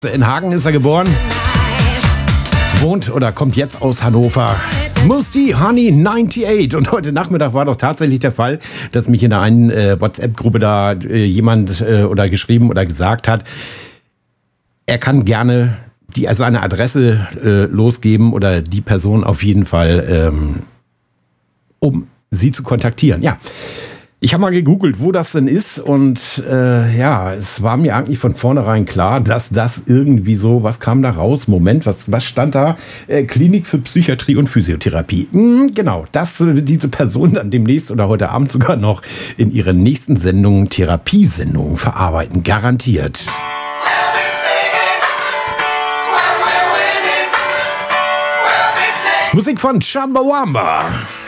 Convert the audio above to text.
In Hagen ist er geboren, wohnt oder kommt jetzt aus Hannover. Musti Honey 98. Und heute Nachmittag war doch tatsächlich der Fall, dass mich in einer WhatsApp-Gruppe da jemand oder geschrieben oder gesagt hat, er kann gerne seine Adresse losgeben oder die Person auf jeden Fall, um sie zu kontaktieren. Ja. Ich habe mal gegoogelt, wo das denn ist und es war mir eigentlich von vornherein klar, dass das irgendwie so, was kam da raus? Moment, was stand da? Klinik für Psychiatrie und Physiotherapie. Genau, dass diese Person dann demnächst oder heute Abend sogar noch in ihrer nächsten Sendung, Therapiesendung, verarbeiten. Garantiert. Musik von Chumbawamba.